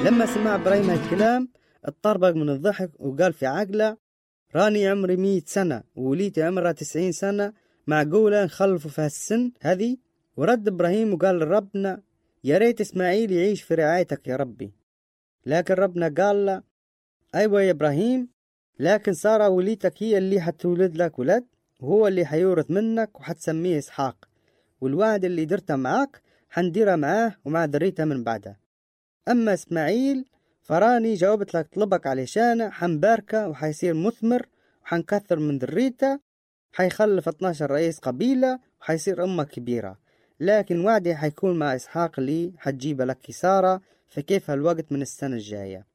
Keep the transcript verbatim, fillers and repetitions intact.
لما سمع إبراهيم هالكلام اتطربق من الضحك وقال في عقله: راني عمري مية سنة ووليتي عمرها تسعين سنة، معقولة نخلفوا في هالسن هذه؟ ورد إبراهيم وقال لربنا: يا ريت إسماعيل يعيش في رعايتك يا ربي. لكن ربنا قال له: أيوة يا إبراهيم، لكن سارة وليتك هي اللي حتولد لك ولد، وهو اللي حيورث منك وحتسميه إسحاق، والوعد اللي درته معك حنديره معاه ومع ذريته من بعده. أما إسماعيل فراني جاوبت لك طلبك علشانه، حنباركه وحيصير مثمر وحنكثر من ذريته، حيخلف اثناشر رئيس قبيلة وحيصير أمة كبيرة. لكن وعدي حيكون مع إسحاق اللي حتجيب لك سارة، فكيف هالوقت من السنة الجاية.